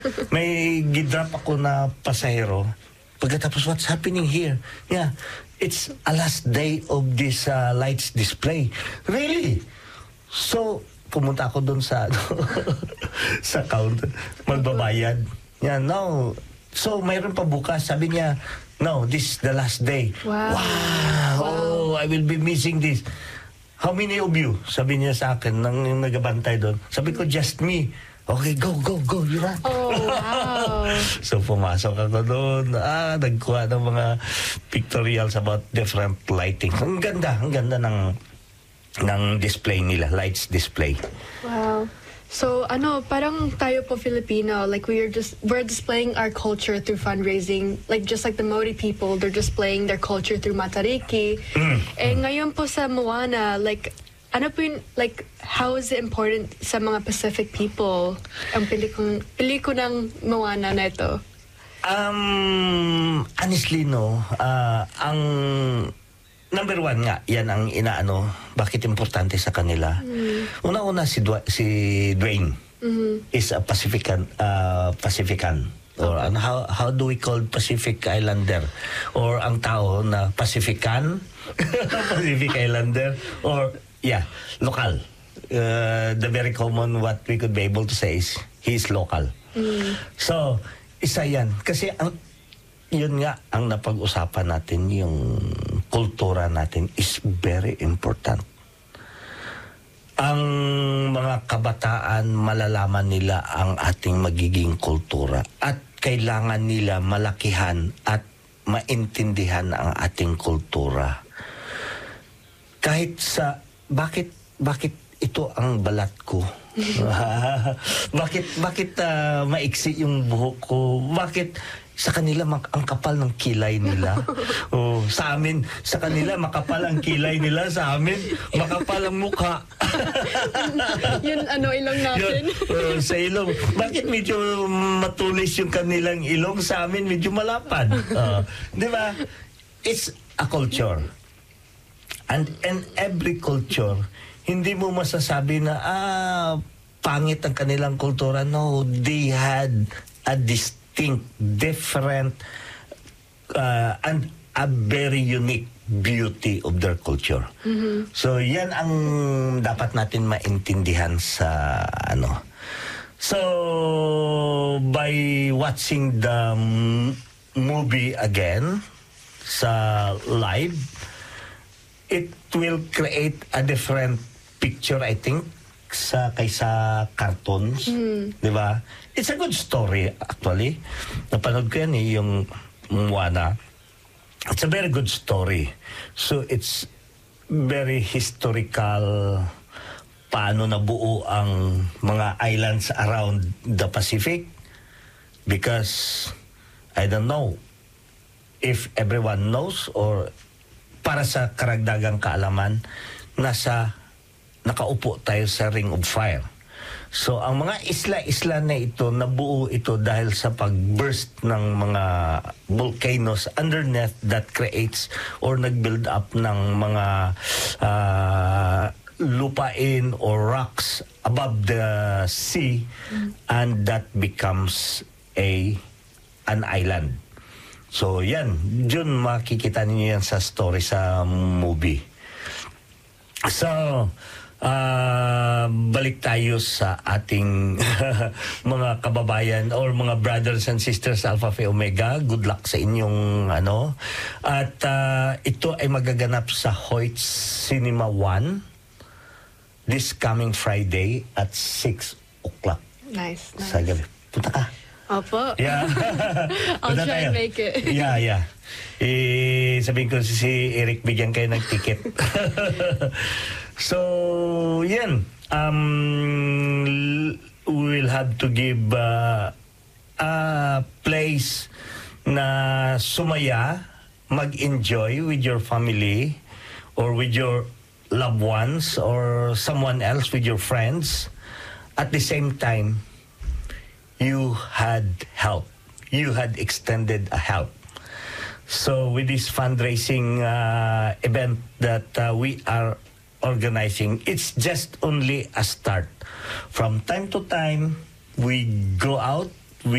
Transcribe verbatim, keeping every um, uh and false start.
May gidrop ako na pasahero. Pagkatapos, what's happening here? Yeah, it's a last day of this uh, lights display. Really? So, pumunta ako doon sa ano, sa counter, magbabayad. Yeah, no. So, mayroon pa bukas. Sabi niya, no, this is the last day. Wow. Wow. Oh, I will be missing this. How many of you? Sabi niya sa akin, nang nagabantay doon. Sabi ko, just me. Okay, go, go, go, you run. Oh, wow. So, pumasok ako doon. Ah, nagkuha ng mga pictorials about different lighting. Ang ganda, ang ganda ng, ng display nila, lights display. Wow. So, ano, parang tayo po Filipino, like we are just, we're displaying our culture through fundraising. Like, just like the Modi people, they're displaying their culture through Matariki. Mm. Eh, ngayon po sa Moana, like, ano po yun, like, how is it important sa mga Pacific people ang pelikong, pelikunang Moana na ito? Um, honestly, no, uh, ang number one nga, yan ang inaano, bakit importante sa kanila. Mm. Una-una si, Dwa, si Dwayne mm-hmm. is a Pacifican, uh, Pacifican. Or okay. how how do we call Pacific Islander? Or ang tao na Pacifican, Pacific Islander, or yeah, local. Uh, the very common what we could be able to say is he's local. Mm. So, isa yan. Kasi ang, yun nga, ang napag-usapan natin, yung kultura natin is very important. Ang mga kabataan, malalaman nila ang ating magiging kultura at kailangan nila malakihan at maintindihan ang ating kultura. Kahit sa bakit bakit ito ang balat ko? bakit bakit uh, maiksi yung buhok ko? Bakit sa kanila ang kapal ng kilay nila? Oh, sa amin, sa kanila makapal ang kilay nila, sa amin makapal ang mukha. Yun ano ilong natin. Yun, uh, sa ilong. Bakit medyo matulis yung kanilang ilong, sa amin medyo malapad? Uh, 'Di ba? It's a culture. And and every culture, hindi mo masasabi na, ah, pangit ang kanilang kultura. No, they had a distinct, different, uh, and a very unique beauty of their culture. Mm-hmm. So, yan ang dapat natin maintindihan sa, ano. So, by watching the movie again, sa live, it will create a different picture, I think, sa kaysa cartoons, mm. 'di ba? It's a good story actually. Napanood ko yan eh, yung Moana. It's a very good story. So it's very historical, paano nabuo ang mga islands around the Pacific, because I don't know if everyone knows, or para sa karagdagang kaalaman, nasa nakaupo tayo sa Ring of Fire. So, ang mga isla-isla na ito, nabuo ito dahil sa pag-burst ng mga volcanoes underneath that creates or nag-build up ng mga uh, lupain or rocks above the sea, mm. and that becomes a an island. So, yan. Diyan makikita niyo yan sa story sa movie. So, uh, balik tayo sa ating mga kababayan or mga brothers and sisters Alpha Phi Omega. Good luck sa inyong ano. At uh, ito ay magaganap sa Hoyt Cinema one this coming Friday at six o'clock. Nice, nice. Sa gabi. Punta ka. Opo. Yeah. I'll try tayo. and make it. Yeah, yeah. Eh, sabihin ko si, si Eric, bigyan kayo ng ticket. So, yan. Um, we'll have to give uh, a place na sumaya, mag-enjoy with your family or with your loved ones or someone else, with your friends. At the same time, you had help. You had extended a help. So with this fundraising uh, event that uh, we are organizing, it's just only a start. From time to time, we go out